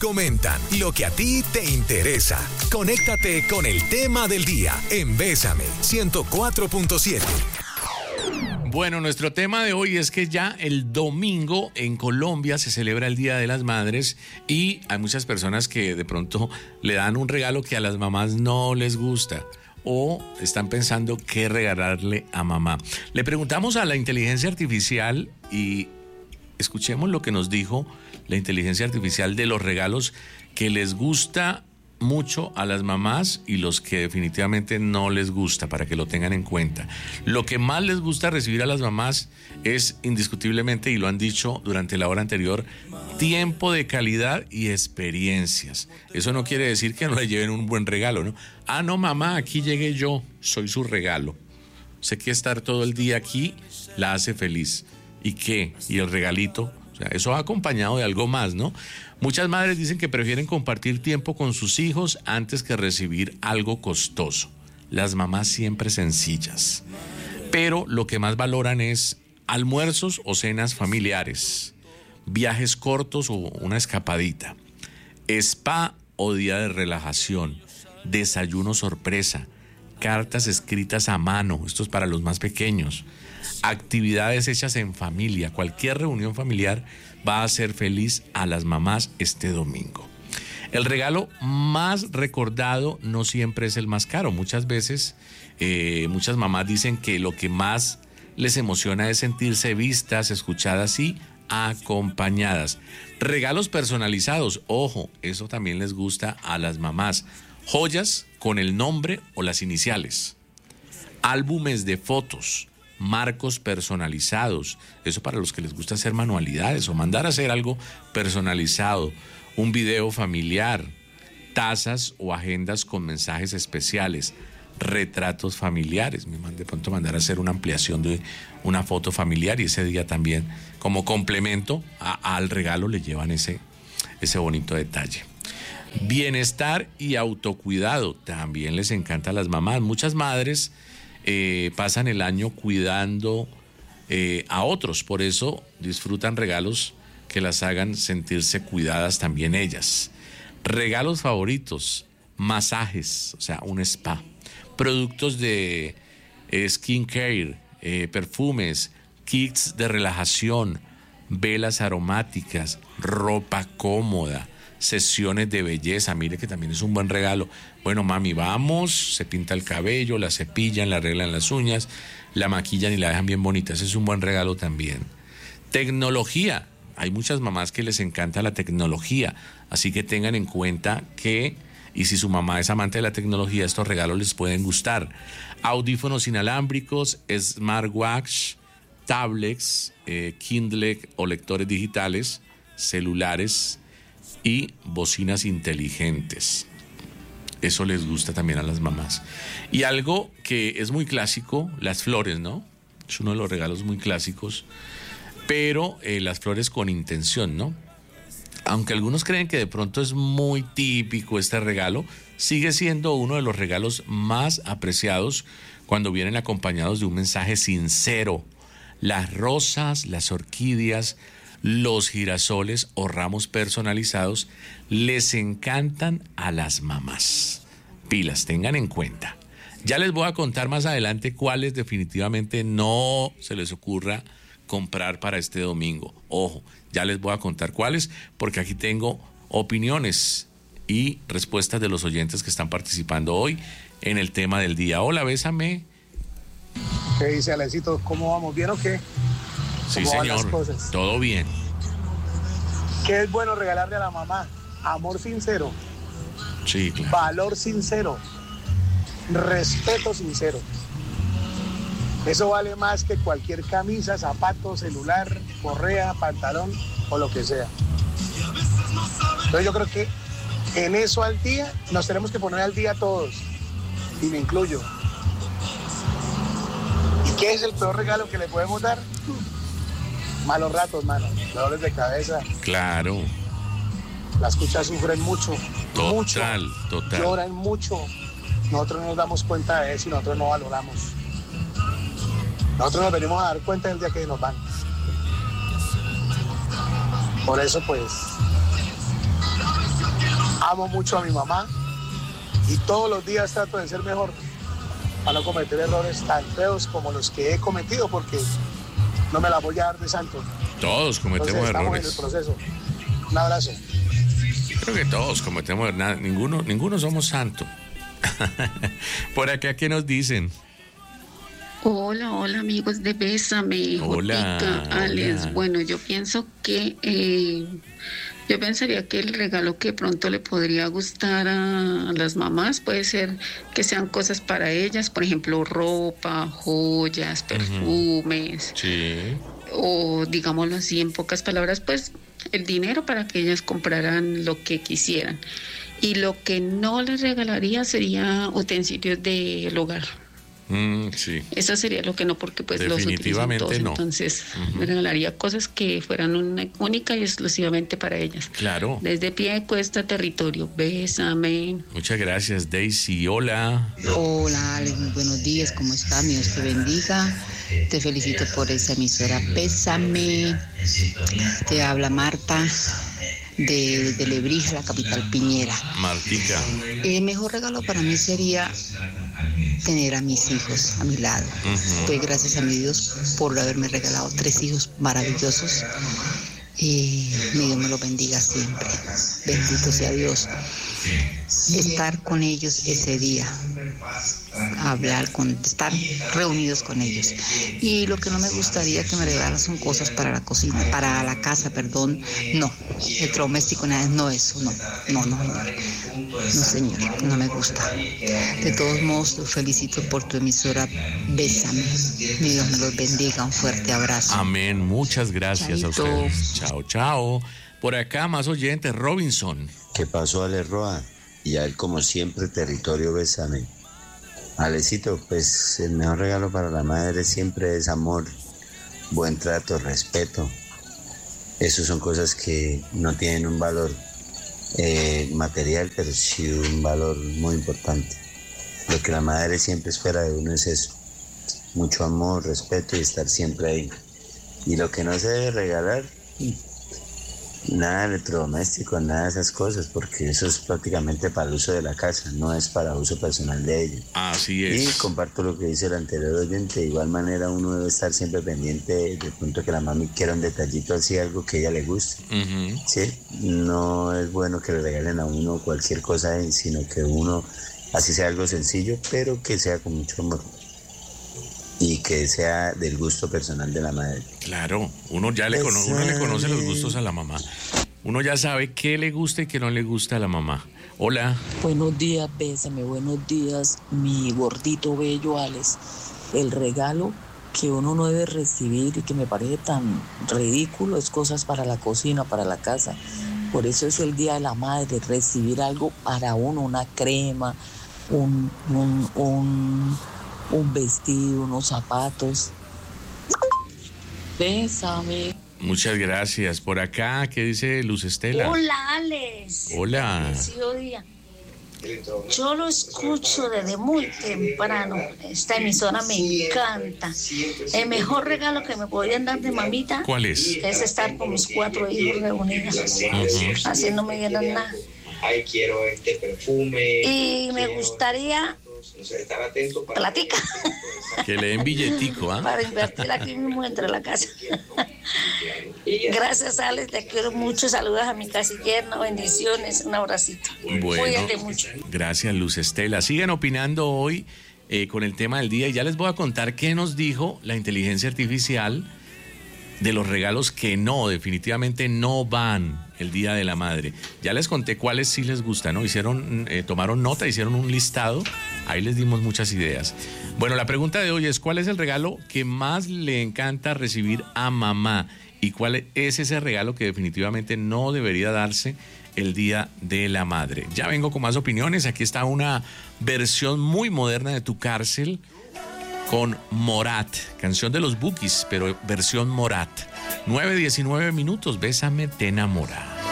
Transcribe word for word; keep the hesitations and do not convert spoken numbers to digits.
comentan, lo que a ti te interesa. Conéctate con el tema del día en Bésame ciento cuatro punto siete. Bueno, nuestro tema de hoy es que ya el domingo en Colombia se celebra el Día de las Madres y hay muchas personas que de pronto le dan un regalo que a las mamás no les gusta o están pensando qué regalarle a mamá. Le preguntamos a la inteligencia artificial y escuchemos lo que nos dijo la inteligencia artificial de los regalos que les gusta mucho a las mamás y los que definitivamente no les gusta, para que lo tengan en cuenta. Lo que más les gusta recibir a las mamás es indiscutiblemente, y lo han dicho durante la hora anterior, tiempo de calidad y experiencias. Eso no quiere decir que no le lleven un buen regalo, ¿no? Ah, no, mamá, aquí llegué yo, soy su regalo. Sé que estar todo el día aquí la hace feliz. ¿Y qué? ¿Y el regalito? O sea, eso va acompañado de algo más, ¿no? Muchas madres dicen que prefieren compartir tiempo con sus hijos antes que recibir algo costoso. Las mamás siempre sencillas. Pero lo que más valoran es almuerzos o cenas familiares, viajes cortos o una escapadita, spa o día de relajación, desayuno sorpresa, cartas escritas a mano, esto es para los más pequeños, actividades hechas en familia. Cualquier reunión familiar va a hacer feliz a las mamás este domingo. El regalo más recordado no siempre es el más caro. Muchas veces, eh, muchas mamás dicen que lo que más les emociona es sentirse vistas, escuchadas y acompañadas. Regalos personalizados, ojo, eso también les gusta a las mamás. Joyas con el nombre o las iniciales. Álbumes de fotos. Marcos personalizados, eso para los que les gusta hacer manualidades o mandar a hacer algo personalizado, un video familiar, tazas o agendas con mensajes especiales, retratos familiares, de pronto mandar a hacer una ampliación de una foto familiar y ese día también como complemento a, al regalo le llevan ese, ese bonito detalle. Bienestar y autocuidado, también les encanta a las mamás. Muchas madres Eh, pasan el año cuidando eh, a otros, por eso disfrutan regalos que las hagan sentirse cuidadas también ellas. Regalos favoritos, masajes, o sea, un spa, productos de eh, skincare, eh, perfumes, kits de relajación, velas aromáticas, ropa cómoda, sesiones de belleza. Mire que también es un buen regalo. Bueno, mami, vamos, se pinta el cabello, la cepillan, la arreglan las uñas, la maquillan y la dejan bien bonita. Ese es un buen regalo también. Tecnología. Hay muchas mamás que les encanta la tecnología, así que tengan en cuenta que, y si su mamá es amante de la tecnología, estos regalos les pueden gustar. Audífonos inalámbricos, smartwatch, tablets, eh, Kindle o lectores digitales, celulares y bocinas inteligentes. Eso les gusta también a las mamás. Y algo que es muy clásico, las flores, ¿no? Es uno de los regalos muy clásicos, pero eh, las flores con intención, ¿no? Aunque algunos creen que de pronto es muy típico este regalo, sigue siendo uno de los regalos más apreciados cuando vienen acompañados de un mensaje sincero. Las rosas, las orquídeas, los girasoles o ramos personalizados les encantan a las mamás. Pilas, tengan en cuenta. Ya les voy a contar más adelante cuáles definitivamente no se les ocurra comprar para este domingo. Ojo, ya les voy a contar cuáles, porque aquí tengo opiniones y respuestas de los oyentes que están participando hoy en el tema del día. Hola, bésame. ¿Qué dice Alecito? ¿Cómo vamos? ¿Bien o qué? Sí, señor, todo bien. ¿Qué es bueno regalarle a la mamá? Amor sincero, sí, claro. Valor sincero, respeto sincero. Eso vale más que cualquier camisa, zapato, celular, correa, pantalón o lo que sea. Entonces yo creo que en eso al día nos tenemos que poner al día todos, y me incluyo. ¿Y qué es el peor regalo que le podemos dar? Malos ratos, mano, dolores de cabeza. Claro. Las cuchas sufren mucho. Total, mucho, total. Lloran mucho. Nosotros no nos damos cuenta de eso y nosotros no valoramos. Nosotros nos venimos a dar cuenta del día que nos van. Por eso, pues, amo mucho a mi mamá y todos los días trato de ser mejor para no cometer errores tan feos como los que he cometido, porque no me la voy a dar de santo. Todos cometemos Entonces, estamos errores. en el proceso. Un abrazo. Creo que todos cometemos errores. Ninguno, ninguno somos santos. Por acá, ¿qué nos dicen? Hola, hola amigos de Bésame, Hola, Jotica, Alex. hola. Bueno, yo pienso que, eh, yo pensaría que el regalo que pronto le podría gustar a las mamás puede ser que sean cosas para ellas, por ejemplo, ropa, joyas, perfumes, Sí. o digámoslo así, en pocas palabras, pues el dinero para que ellas compraran lo que quisieran. Y lo que no les regalaría sería utensilios del hogar. Mm, sí. Eso sería lo que no, porque pues los utilizan Definitivamente todos, no. entonces Ujú. me regalaría cosas que fueran una, única y exclusivamente para ellas. Claro. Desde pie de cuesta territorio, bésame. Muchas gracias, Daisy. Hola. Hola Alex, muy buenos días, ¿cómo está? Dios te bendiga. Te felicito por esa emisora. Bésame. Te habla Marta de, de Lebrija, la capital Piñera. Martica. El mejor regalo para mí sería tener a mis hijos a mi lado. Ujú. Doy gracias a mi Dios por haberme regalado tres hijos maravillosos. Y mi Dios me los bendiga siempre. Bendito sea Dios. Estar con ellos ese día, hablar con, estar reunidos con ellos. Y lo que no me gustaría que me regalaran son cosas para la cocina, para la casa, perdón. No, electrodoméstico, nada, no eso, no, no, no, señor. No, señor, no me gusta. De todos modos, los felicito por tu emisora. Bésame. Mi Dios me los bendiga. Un fuerte abrazo. Amén. Muchas gracias Chaito. a ustedes. Chao, chao. Por acá, más oyentes, Robinson. ¿Qué pasó, Ale Roa? Y a él, como siempre, territorio Bésame. Alecito, pues el mejor regalo para la madre siempre es amor, buen trato, respeto. Esas son cosas que no tienen un valor eh, material, pero sí un valor muy importante. Lo que la madre siempre espera de uno es eso, mucho amor, respeto y estar siempre ahí. Y lo que no se debe regalar, nada de electrodoméstico, nada de esas cosas, porque eso es prácticamente para el uso de la casa, no es para uso personal de ella. Así Y es. comparto lo que dice el anterior oyente, de igual manera uno debe estar siempre pendiente de, de pronto que la mami quiera un detallito así, algo que a ella le guste. Ujú. Sí, no es bueno que le regalen a uno cualquier cosa, sino que uno, así sea algo sencillo, pero que sea con mucho amor y que sea del gusto personal de la madre. Claro, uno ya le, cono- uno le conoce los gustos a la mamá. Uno ya sabe qué le gusta y qué no le gusta a la mamá. Hola. Buenos días, Bésame, buenos días, mi gordito bello Alex. El regalo que uno no debe recibir y que me parece tan ridículo es cosas para la cocina, para la casa. Por eso es el Día de la Madre, recibir algo para uno, una crema, un, un, un, un vestido, unos zapatos. Bésame. Muchas gracias. Por acá, ¿qué dice Luz Estela? Hola, Alex. Hola. Bendecido día. Yo lo escucho desde muy temprano. Esta emisora me encanta. El mejor regalo que me podían dar de mamita ¿Cuál es? es estar con mis cuatro hijos reunidos. Ujú. Así no me dieron nada. Ay, quiero este perfume. Y me quiero- gustaría No sé, estar atento para... platica Que le den billetico, ¿ah? para invertir aquí mismo entre la casa. Gracias, Alex. Te quiero mucho. Saludos a mi casillera. Bendiciones. Un abracito. Bueno, Cuídate mucho. gracias Luz Estela. Sigan opinando hoy eh, con el tema del día y ya les voy a contar qué nos dijo la inteligencia artificial de los regalos que no, definitivamente no van el Día de la Madre. Ya les conté cuáles sí les gustan, ¿no? Hicieron, eh, tomaron nota, hicieron un listado, ahí les dimos muchas ideas. Bueno, la pregunta de hoy es, ¿cuál es el regalo que más le encanta recibir a mamá? ¿Y cuál es ese regalo que definitivamente no debería darse el Día de la Madre? Ya vengo con más opiniones, aquí está una versión muy moderna de Tu Cárcel, con Morat, canción de los Bookies, pero versión Morat. nueve diecinueve minutos, Bésame, te enamora.